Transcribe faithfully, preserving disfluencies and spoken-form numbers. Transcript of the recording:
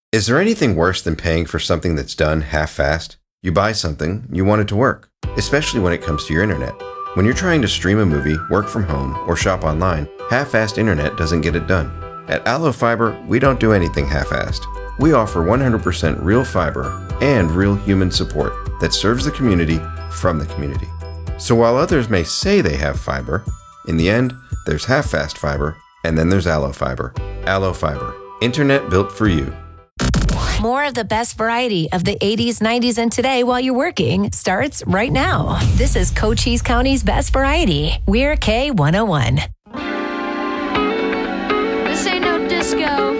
Is there anything worse than paying for something that's done half-assed? You buy something, you want it to work, especially when it comes to your internet. When you're trying to stream a movie, work from home, or shop online, half-assed internet doesn't get it done. At Allo Fiber, we don't do anything half-assed. We offer one hundred percent real fiber and real human support that serves the community from the community. So while others may say they have fiber, in the end, there's half-fast fiber, and then there's Allo Fiber. Allo Fiber, internet built for you. More of the best variety of the eighties, nineties, and today while you're working starts right now. This is Cochise County's best variety. We're K one oh one. This ain't no disco.